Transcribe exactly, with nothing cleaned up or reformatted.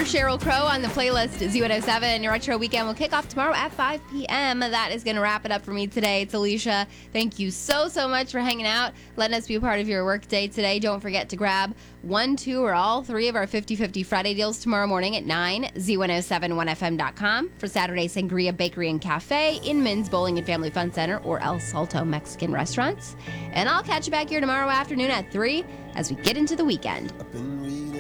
There's Sheryl Crow on the playlist Z one oh seven. Your Retro Weekend will kick off tomorrow at five p.m. That is going to wrap it up for me today. It's Alicia. Thank you so, so much for hanging out, letting us be a part of your work day today. Don't forget to grab one, two, or all three of our fifty-fifty Friday deals tomorrow morning at nine, Z one oh seven one F M dot com for Saturday Sangria Bakery and Cafe, Inman's Bowling and Family Fun Center, or El Salto Mexican Restaurants. And I'll catch you back here tomorrow afternoon at three as we get into the weekend.